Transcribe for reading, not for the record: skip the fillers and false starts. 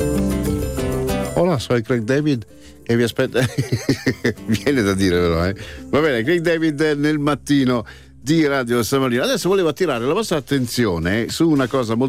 Hola, sono Craig David e vi aspetta. Viene da dire però, Va bene, Craig David nel mattino di Radio San Marino. Adesso volevo attirare la vostra attenzione su una cosa molto